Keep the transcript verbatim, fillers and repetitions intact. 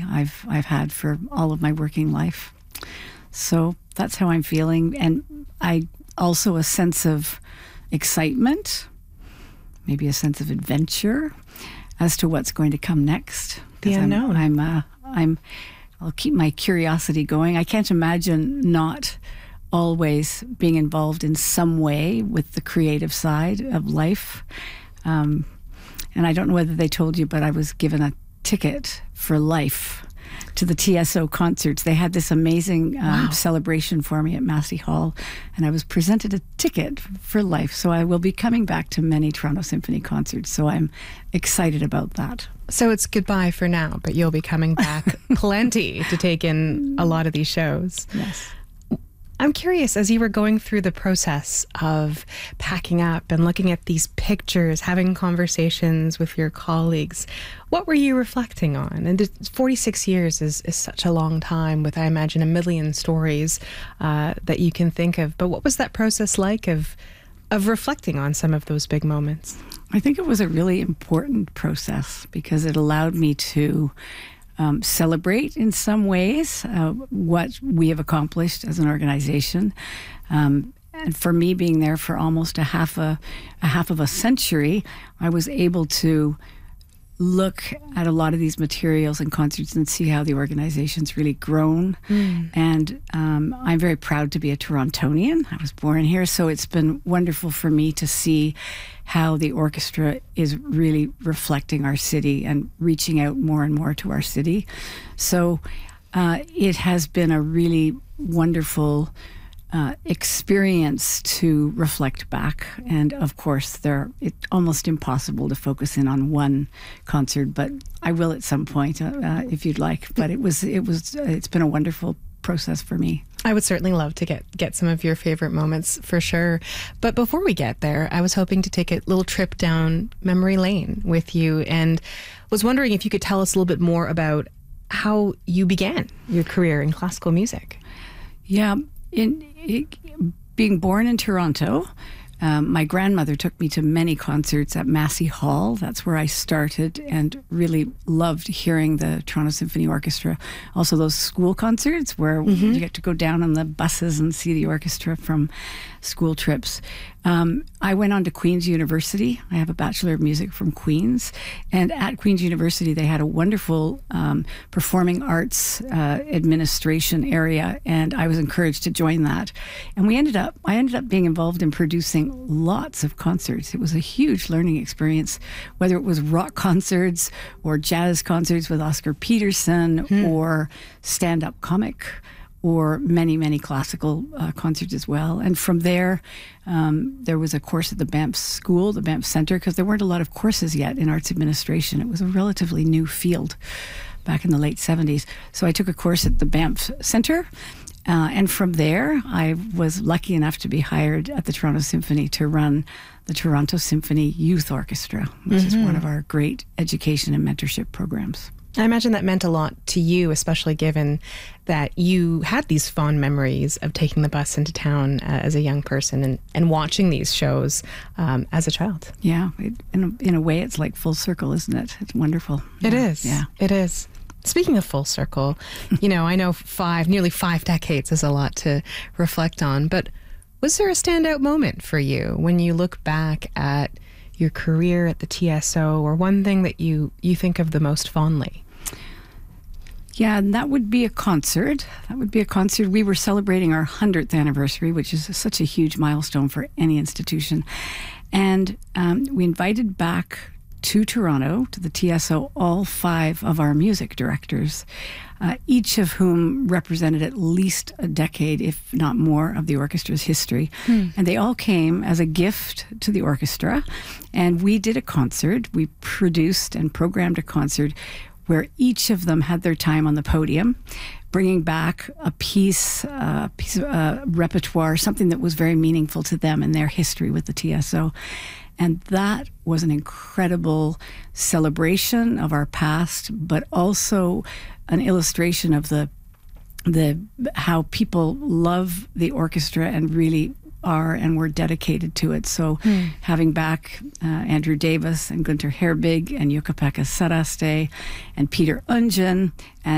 I've I've had for all of my working life. So that's how I'm feeling, and I also a sense of excitement, maybe a sense of adventure as to what's going to come next. The unknown. I'm, I'm, uh, I'm, I'll keep my curiosity going. I can't imagine not always being involved in some way with the creative side of life. Um, and I don't know whether they told you, but I was given a ticket for life to the T S O concerts. They had this amazing um, Wow. celebration for me at Massey Hall, and I was presented a ticket for life. So I will be coming back to many Toronto Symphony concerts. So I'm excited about that. So it's goodbye for now, but you'll be coming back plenty to take in a lot of these shows. Yes. I'm curious, as you were going through the process of packing up and looking at these pictures, having conversations with your colleagues, what were you reflecting on? And it- forty-six years is, is such a long time with, I imagine, a million stories uh, that you can think of. But what was that process like of, of reflecting on some of those big moments? I think it was a really important process because it allowed me to Um, celebrate in some ways uh, what we have accomplished as an organization. Um, and for me, being there for almost a half a, a half of a century, I was able to look at a lot of these materials and concerts and see how the organization's really grown. Mm. And um, I'm very proud to be a Torontonian. I was born here, so it's been wonderful for me to see how the orchestra is really reflecting our city and reaching out more and more to our city. So uh, it has been a really wonderful uh, experience to reflect back. And of course, there it's almost impossible to focus in on one concert, but I will at some point uh, uh, if you'd like. But it was it was uh, it's been a wonderful process for me. I would certainly love to get, get some of your favorite moments for sure. But before we get there, I was hoping to take a little trip down memory lane with you and was wondering if you could tell us a little bit more about how you began your career in classical music. Yeah, in, in being born in Toronto, um, my grandmother took me to many concerts at Massey Hall. That's where I started and really loved hearing the Toronto Symphony Orchestra. Also those school concerts where mm-hmm. you get to go down on the buses and see the orchestra from school trips. Um, I went on to Queen's University. I have a Bachelor of Music from Queen's. And at Queen's University, they had a wonderful um, performing arts uh, administration area, and I was encouraged to join that. And we ended up, I ended up being involved in producing lots of concerts. It was a huge learning experience, whether it was rock concerts or jazz concerts with Oscar Peterson hmm. or stand-up comic, or many, many classical uh, concerts as well. And from there, um, there was a course at the Banff School, the Banff Centre, because there weren't a lot of courses yet in arts administration. It was a relatively new field back in the late seventies. So I took a course at the Banff Centre. Uh, and from there, I was lucky enough to be hired at the Toronto Symphony to run the Toronto Symphony Youth Orchestra, which mm-hmm. is one of our great education and mentorship programs. I imagine that meant a lot to you, especially given that you had these fond memories of taking the bus into town uh, as a young person and, and watching these shows um, as a child. Yeah, it, in, a, in a way, it's like full circle, isn't it? It's wonderful. It yeah. is. Yeah, it is. Speaking of full circle, you know, I know five, nearly five decades is a lot to reflect on, but was there a standout moment for you when you look back at your career at the T S O, or one thing that you, you think of the most fondly? Yeah, and that would be a concert. That would be a concert. We were celebrating our hundredth anniversary, which is such a huge milestone for any institution. And um, we invited back to Toronto, to the T S O, all five of our music directors, uh, each of whom represented at least a decade, if not more, of the orchestra's history. Hmm. And they all came as a gift to the orchestra. And we did a concert. We produced and programmed a concert where each of them had their time on the podium, bringing back a piece, uh, piece of uh, repertoire, something that was very meaningful to them in their history with the T S O. And that was an incredible celebration of our past, but also an illustration of the the how people love the orchestra and really are and were dedicated to it. So mm. having back uh, Andrew Davis and Gunter Herbig and Jukka-Pekka Saraste and Peter Ungen and